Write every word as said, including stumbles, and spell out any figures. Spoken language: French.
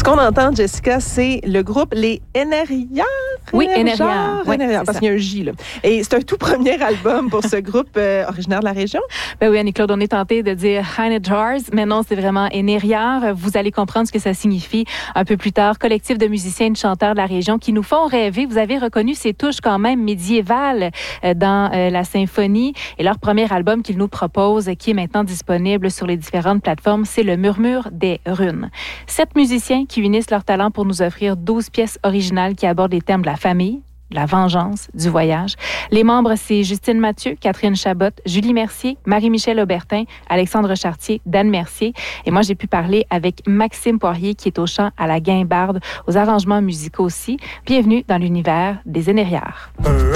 qu'on entend, Jessica, c'est le groupe Les Énergières. Oui, Énergières. Oui, parce qu'il y a un J, là. Et c'est un tout premier album pour ce groupe euh, originaire de la région. Ben oui, Annie-Claude, on est tenté de dire Énergières, mais non, c'est vraiment Énergières. Vous allez comprendre ce que ça signifie un peu plus tard. Collectif de musiciens et de chanteurs de la région qui nous font rêver. Vous avez reconnu ces touches quand même médiévales euh, dans euh, la symphonie. Et leur premier album qu'ils nous proposent, qui est maintenant disponible sur les différentes plateformes, c'est Le Murmure des Runes. Sept musiciens qui unissent leur talent pour nous offrir douze pièces originales qui abordent les thèmes de la famille, de la vengeance, du voyage. Les membres, c'est Justine Mathieu, Catherine Chabot, Julie Mercier, Marie-Michel Aubertin, Alexandre Chartier, Dan Mercier. Et moi, j'ai pu parler avec Maxime Poirier, qui est au chant, à la guimbarde, aux arrangements musicaux aussi. Bienvenue dans l'univers des Énergières.